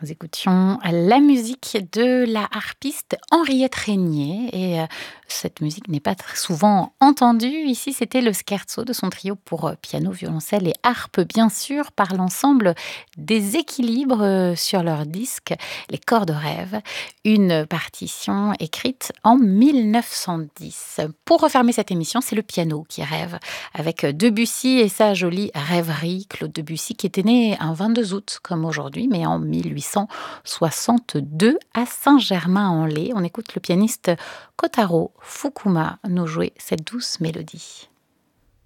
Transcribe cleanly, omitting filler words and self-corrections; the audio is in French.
Nous écoutions la musique de la harpiste Henriette Régnier et cette musique n'est pas très souvent entendue. Ici, c'était le scherzo de son trio pour piano, violoncelle et harpe, bien sûr, par l'ensemble des équilibres sur leur disque, Les Corps de rêve, une partition écrite en 1910. Pour refermer cette émission, c'est le piano qui rêve, avec Debussy et sa jolie rêverie. Claude Debussy qui était né un 22 août, comme aujourd'hui, mais en 1862 à Saint-Germain-en-Laye. On écoute le pianiste Kotaro Fukuma nous jouer cette douce mélodie.